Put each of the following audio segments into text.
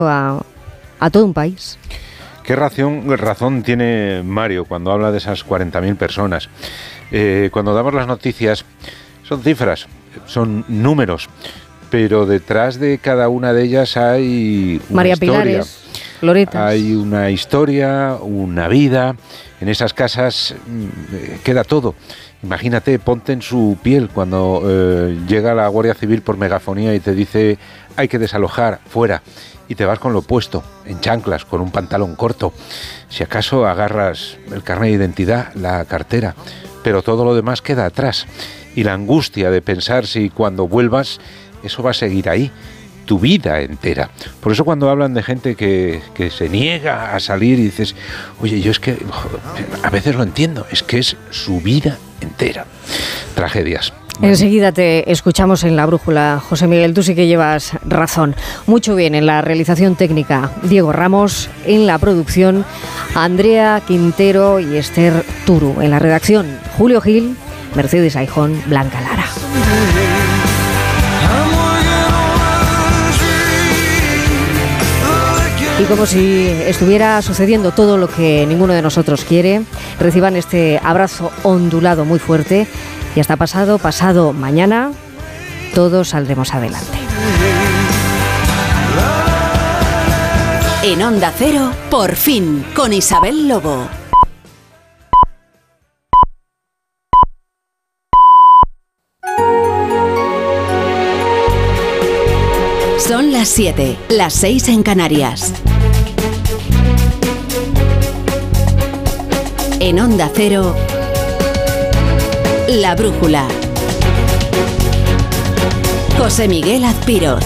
a todo un país. ¿Qué razón tiene Mario cuando habla de esas 40.000 personas? Cuando damos las noticias, son cifras, son números, pero detrás de cada una de ellas hay una María historia. Pilares, Loretas. Hay una historia, una vida. En esas casas queda todo. Imagínate, ponte en su piel cuando llega la Guardia Civil por megafonía y te dice hay que desalojar, fuera, y te vas con lo opuesto, en chanclas, con un pantalón corto. Si acaso agarras el carnet de identidad, la cartera, pero todo lo demás queda atrás. Y la angustia de pensar si cuando vuelvas eso va a seguir ahí, tu vida entera. Por eso cuando hablan de gente que se niega a salir y dices, oye, yo es que a veces lo entiendo, es que es su vida entera. Tragedias. Enseguida te escuchamos en La Brújula, José Miguel, tú sí que llevas razón. Mucho bien en la realización técnica, Diego Ramos, en la producción, Andrea Quintero y Esther Turu, en la redacción, Julio Gil, Mercedes Aijón, Blanca Lara. Y como si estuviera sucediendo todo lo que ninguno de nosotros quiere, reciban este abrazo ondulado muy fuerte y hasta pasado mañana, todos saldremos adelante. En Onda Cero, por fin, con Isabel Lobo. Son las 7, las 6 en Canarias. En Onda Cero, La Brújula. José Miguel Azpiroz.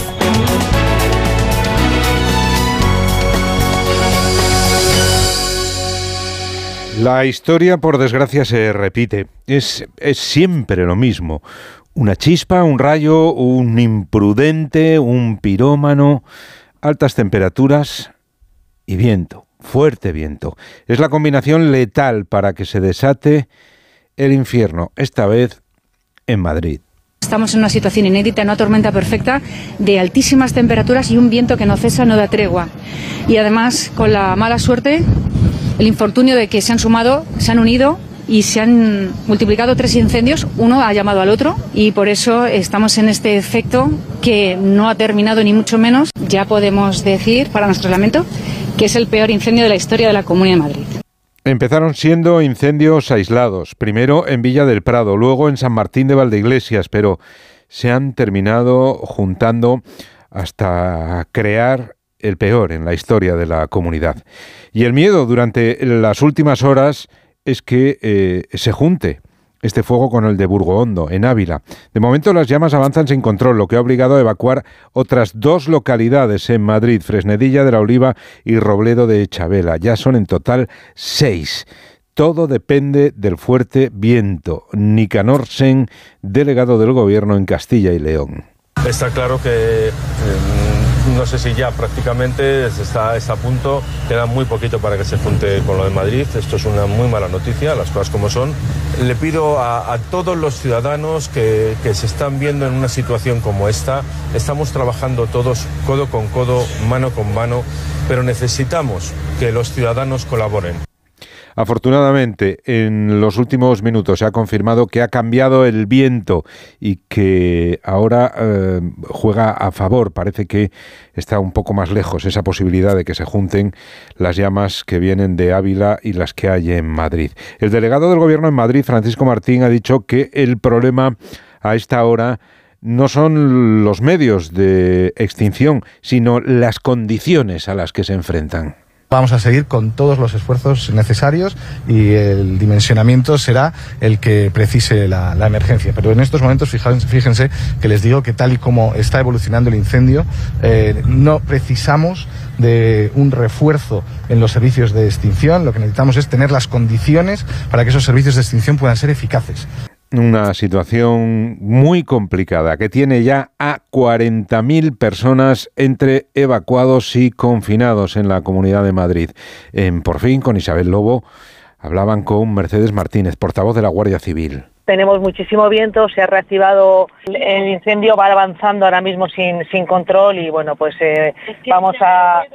La historia, por desgracia, se repite. Es siempre lo mismo. Una chispa, un rayo, un imprudente, un pirómano, altas temperaturas y viento, fuerte viento. Es la combinación letal para que se desate el infierno, esta vez en Madrid. Estamos en una situación inédita, una tormenta perfecta de altísimas temperaturas y un viento que no cesa, no da tregua. Y además, con la mala suerte, el infortunio de que se han unido y se han multiplicado 3 incendios, uno ha llamado al otro y por eso estamos en este efecto que no ha terminado ni mucho menos. Ya podemos decir, para nuestro lamento, que es el peor incendio de la historia de la Comunidad de Madrid. Empezaron siendo incendios aislados, primero en Villa del Prado, luego en San Martín de Valdeiglesias, pero se han terminado juntando hasta crear el peor en la historia de la comunidad. Y el miedo durante las últimas horas es que se junte este fuego con el de Burgohondo, en Ávila. De momento las llamas avanzan sin control, lo que ha obligado a evacuar otras 2 localidades en Madrid, Fresnedilla de la Oliva y Robledo de Chabela. Ya son en total 6. Todo depende del fuerte viento. Nicanor Sen, delegado del Gobierno en Castilla y León. Está claro que no sé si ya prácticamente está a punto, queda muy poquito para que se junte con lo de Madrid. Esto es una muy mala noticia, las cosas como son. Le pido a todos los ciudadanos que se están viendo en una situación como esta, estamos trabajando todos codo con codo, mano con mano, pero necesitamos que los ciudadanos colaboren. Afortunadamente, en los últimos minutos se ha confirmado que ha cambiado el viento y que ahora juega a favor. Parece que está un poco más lejos esa posibilidad de que se junten las llamas que vienen de Ávila y las que hay en Madrid. El delegado del Gobierno en Madrid, Francisco Martín, ha dicho que el problema a esta hora no son los medios de extinción, sino las condiciones a las que se enfrentan. Vamos a seguir con todos los esfuerzos necesarios y el dimensionamiento será el que precise la emergencia. Pero en estos momentos, fíjense que les digo que tal y como está evolucionando el incendio, no precisamos de un refuerzo en los servicios de extinción. Lo que necesitamos es tener las condiciones para que esos servicios de extinción puedan ser eficaces. Una situación muy complicada que tiene ya a 40.000 personas entre evacuados y confinados en la Comunidad de Madrid. Por fin, con Isabel Lobo, hablaban con Mercedes Martínez, portavoz de la Guardia Civil. tenemos muchísimo viento, se ha reactivado el incendio, va avanzando ahora mismo sin control y bueno, pues vamos a